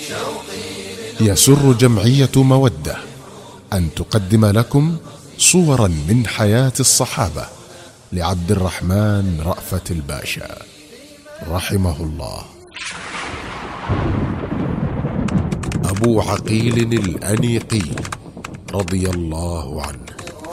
يسر جمعية مودة أن تقدم لكم صورا من حياة الصحابة لعبد الرحمن رأفت الباشا رحمه الله. أبو عقيل الأنيقي رضي الله عنه.